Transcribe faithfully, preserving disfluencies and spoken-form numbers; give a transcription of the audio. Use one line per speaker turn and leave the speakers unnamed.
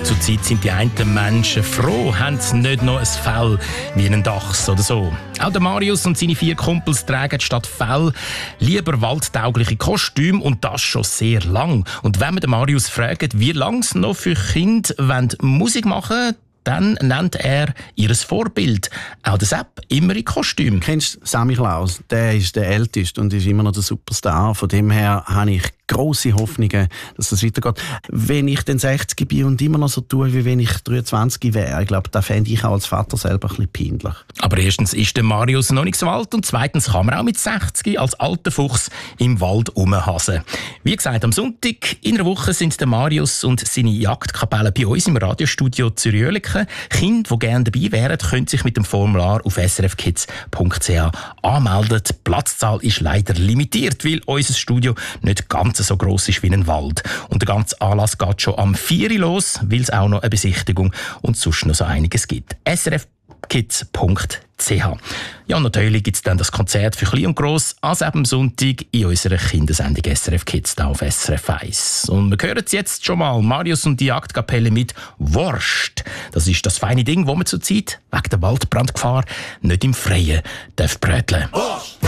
Zurzeit sind die einen Menschen froh, haben sie nicht noch ein Fell wie einen Dachs oder so. Auch der Marius und seine vier Kumpels tragen statt Fell lieber waldtaugliche Kostüme und das schon sehr lang. Und wenn wir den Marius fragen, wie lange sie noch für Kinder Musik machen wollen, dann nennt er ihr Vorbild. Auch der Sepp immer in Kostüm.
Kennst du Sammy Klaus? Der ist der Älteste und ist immer noch der Superstar. Von dem her habe ich grosse Hoffnungen, dass das weitergeht. Wenn ich den sechzig bin und immer noch so tue, wie wenn ich dreiundzwanzig wäre, ich glaube, da fände ich auch als Vater selber ein bisschen peinlich.
Aber erstens ist der Marius noch nicht so alt und zweitens kann man auch mit sechzig als alter Fuchs im Wald rumhasen. Wie gesagt, am Sonntag in einer Woche sind der Marius und seine Jagdkapelle bei uns im Radiostudio Zürich-Oerlikon. Kinder, die gerne dabei wären, können sich mit dem Formular auf s r f kids punkt c h anmelden. Die Platzzahl ist leider limitiert, weil unser Studio nicht ganz so gross ist wie ein Wald. Und der ganze Anlass geht schon am vier Uhr los, weil es auch noch eine Besichtigung und sonst noch so einiges gibt. s r f kids punkt c h. Ja, natürlich gibt es dann das Konzert für Klein und Gross an am Sonntag in unserer Kindersendung S R F Kids da auf S R F eins. Und wir hören jetzt schon mal Marius und die Jagdkapelle mit Wurst. Das ist das feine Ding, wo man zurzeit wegen der Waldbrandgefahr nicht im Freien darf bröteln.